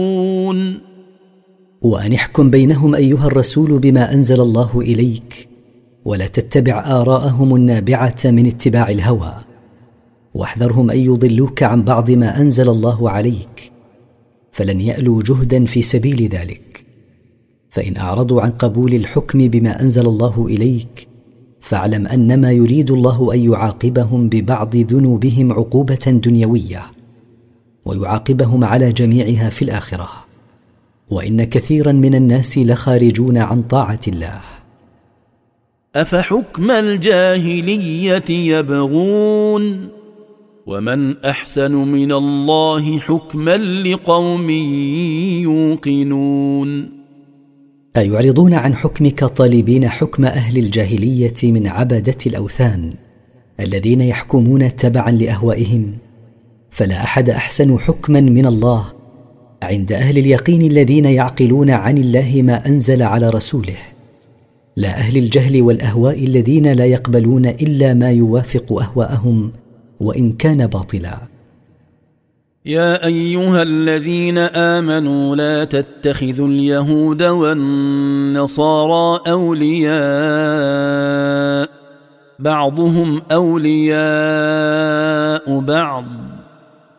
وأن احكم بينهم أيها الرسول بما أنزل الله إليك، ولا تتبع آراءهم النابعة من اتباع الهوى، واحذرهم أن يضلوك عن بعض ما أنزل الله عليك، فلن يألوا جهدا في سبيل ذلك. فإن أعرضوا عن قبول الحكم بما أنزل الله إليك، فاعلم أنما يريد الله أن يعاقبهم ببعض ذنوبهم عقوبة دنيوية، ويعاقبهم على جميعها في الآخرة، وإن كثيرا من الناس لخارجون عن طاعة الله. أفحكم الجاهلية يبغون ومن أحسن من الله حكما لقوم يوقنون. أيعرضون عن حكمك طالبين حكم أهل الجاهلية من عبدة الأوثان الذين يحكمون تبعا لأهوائهم؟ فلا أحد أحسن حكما من الله عند أهل اليقين الذين يعقلون عن الله ما أنزل على رسوله، لا أهل الجهل والأهواء الذين لا يقبلون إلا ما يوافق أهواءهم وإن كان باطلا. يا أيها الذين آمنوا لا تتخذوا اليهود والنصارى أولياء بعضهم أولياء بعض